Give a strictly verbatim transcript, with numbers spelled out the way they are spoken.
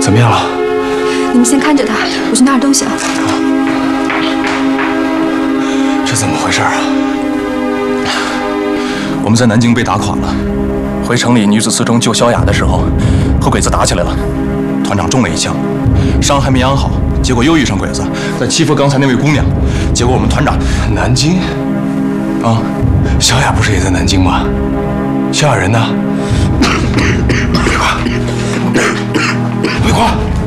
怎么样了？ 你们先看着他，我去拿点东西啊。 这怎么回事啊？我们在南京被打垮了，回城里女子四中救萧雅的时候，和鬼子打起来了，团长中了一枪，伤还没养好，结果又遇上鬼子在欺负刚才那位姑娘，结果我们团长……南京？啊，萧雅不是也在南京吗？萧雅人呢？桂花，桂花。